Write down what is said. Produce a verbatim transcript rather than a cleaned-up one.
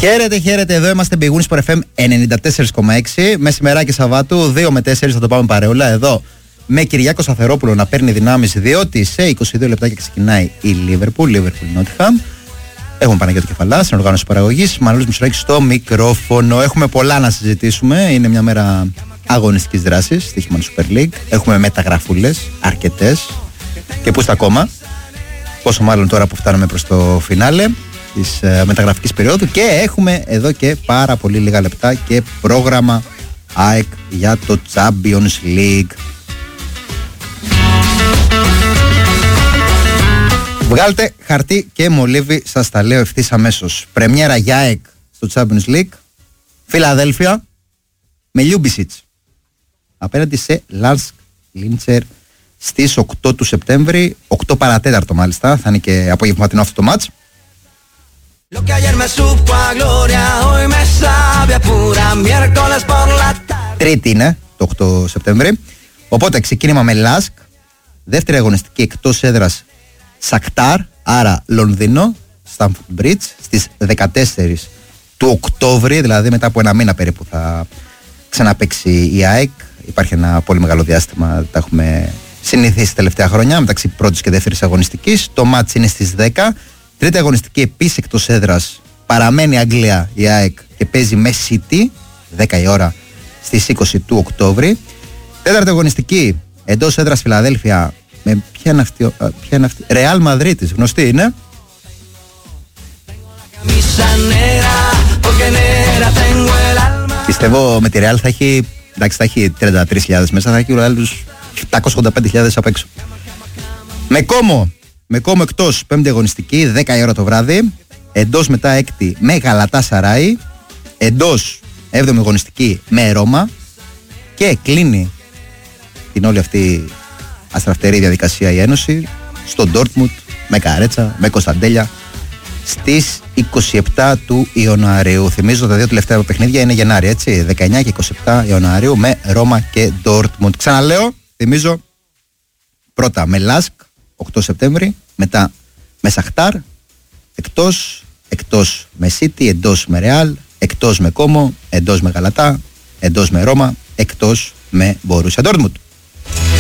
Χαίρετε, χαίρετε. Εδώ είμαστε Big Win Sport εφ εμ ενενήντα τέσσερα κόμμα έξι. Μεσημεράκι Σαββάτου, δύο με τέσσερα θα το πάμε παρεούλα. Εδώ με Κυριάκο Σταθερόπουλο να παίρνει δυνάμεις, διότι σε είκοσι δύο λεπτάκια ξεκινάει η Λίβερπουλ, Λίβερπουλ Νότιχαμ. Έχουμε Παναγιώτη Κεφαλά στην οργάνωση παραγωγής. Μανώλης Μητσουράκης στο μικρόφωνο. Έχουμε πολλά να συζητήσουμε. Είναι μια μέρα αγωνιστικής δράσης, στοίχημα Super League. Έχουμε μεταγραφούλες, αρκετές. Και πού στα ακόμα. Πόσο μάλλον τώρα που φτάνουμε προς το φινάλε της uh, μεταγραφικής περίοδου. Και έχουμε εδώ και πάρα πολύ λίγα λεπτά και πρόγραμμα ΑΕΚ για το Champions League. Βγάλτε χαρτί και μολύβι, σας τα λέω ευθύς αμέσως. Πρεμιέρα για ΑΕΚ στο Champions League. Φιλαδέλφια με Λιούμπισιτς απέναντι σε Λανσκ Λίντσερ στις οκτώ του Σεπτέμβρη, οκτώ παρατέταρτο μάλιστα, θα είναι και απογευματινό αυτό το μάτς. Τρίτη είναι το οκτώ Σεπτέμβρη. Οπότε ξεκίνημα με Λάσκ, δεύτερη αγωνιστική εκτός έδρας Σακτάρ, άρα Λονδίνο, Στάμφορντ Μπριτζ, στις δεκατέσσερις του Οκτώβρη, δηλαδή μετά από ένα μήνα περίπου θα ξαναπαίξει η ΑΕΚ. Υπάρχει ένα πολύ μεγάλο διάστημα, τα έχουμε συνηθίσει τελευταία χρόνια μεταξύ πρώτης και δεύτερης αγωνιστικής. Το μάτς είναι στις δέκα. Τρίτη αγωνιστική επίσης εκτός έδρας, παραμένει Αγγλία η ΑΕΚ και παίζει με City, δέκα η ώρα στις είκοσι του Οκτώβρη. Τέταρτη αγωνιστική εντός έδρας Φιλαδέλφια με ποια είναι αυτή, ποια είναι αυτή, Ρεάλ Μαδρίτης, γνωστή είναι. Πιστεύω με τη Ρεάλ θα έχει, εντάξει, θα έχει τριάντα τρεις χιλιάδες μέσα, θα έχει άλλους επτακόσιες ογδόντα πέντε χιλιάδες απ' έξω. Με Κόμο, με Κόμο εκτός, πέμπτη αγωνιστική, δέκα η ώρα το βράδυ. Εντός μετά έκτη με Γαλατάσαράι. Εντός έβδομη αγωνιστική με Ρώμα. Και κλείνει την όλη αυτή αστραφτερή διαδικασία η Ένωση στο Ντόρτμουντ με Καρέτσα, με Κωνσταντέλια στις είκοσι επτά του Ιανουαρίου. Θυμίζω τα δύο τελευταία παιχνίδια είναι Γενάρη, έτσι, δεκαεννιά και είκοσι επτά Ιανουαρίου με Ρώμα και Ντόρτμουντ. Ξαναλέω, θυμίζω, πρώτα με Λάσκ οκτώ Σεπτέμβρη, μετά με Σαχτάρ, εκτός, εκτός με City, εντός με Ρεάλ, εκτός με Κόμο, εντός με Γαλατά, εντός με Ρώμα, εκτός με Μπορούσια Ντόρτμουντ.